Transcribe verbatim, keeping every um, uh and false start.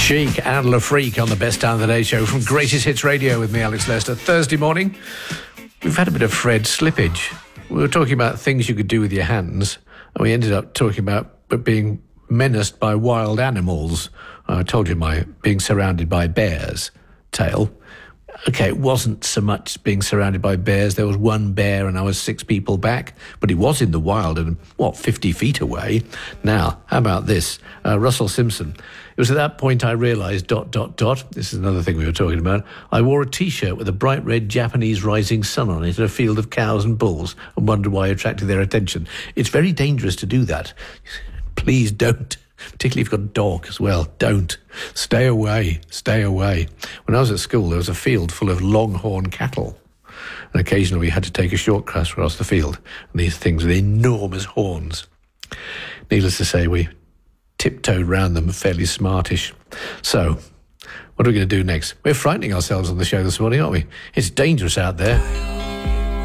Chic and Le Freak on the Best Time of the Day show from Greatest Hits Radio with me, Alex Lester. Thursday morning, we've had a bit of Fred slippage. We were talking about things you could do with your hands, and we ended up talking about being menaced by wild animals. I told you my being surrounded by bears tale. Okay, it wasn't so much being surrounded by bears. There was one bear and I was six people back, but he was in the wild and, what, fifty feet away. Now, how about this? Uh, Russell Simpson. It was at that point I realised, dot, dot, dot, this is another thing we were talking about, I wore a T-shirt with a bright red Japanese rising sun on it in a field of cows and bulls and wondered why I attracted their attention. It's very dangerous to do that. Please don't. Particularly if you've got a dog as well. Don't. Stay away. Stay away. When I was at school, there was a field full of longhorn cattle. And occasionally we had to take a shortcut across the field. And these things with enormous horns. Needless to say, we tiptoed round them fairly smartish. So, what are we going to do next? We're frightening ourselves on the show this morning, aren't we? It's dangerous out there.